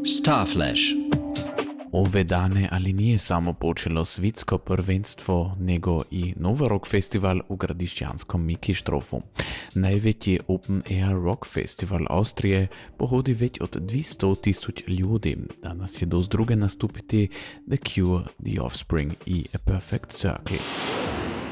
Starflash. Ove dane ali nije samo počelo svitsko prvenstvo, nego i Nova Rock Festival u gradišćanskom Mikištrofu. Najveći open air rock festival Austrije pohodi već od 200.000 ljudi. Danas je do druge nastupiti The Cure, The Offspring i A Perfect Circle.